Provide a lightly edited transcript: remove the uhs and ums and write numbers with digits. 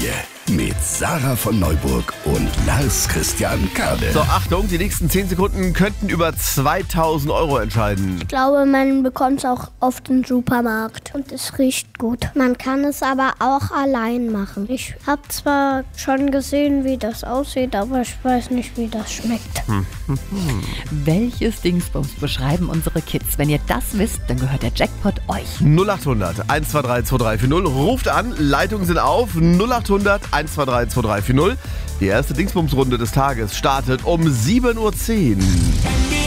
Familie mit Sarah von Neuburg und Lars Christian Kade. So, Achtung, die nächsten 10 Sekunden könnten über 2000 Euro entscheiden. Ich glaube, man bekommt es auch oft im Supermarkt und es riecht gut. Man kann es aber auch allein machen. Ich habe zwar schon gesehen, wie das aussieht, aber ich weiß nicht, wie das schmeckt. Welches Dingsbums beschreiben unsere Kids? Wenn ihr das wisst, dann gehört der Jackpot euch. 0800 123 2340. Ruft an, Leitungen sind auf. 0800 123 2340. Die erste Dingsbums-Runde des Tages startet um 7:10 Uhr.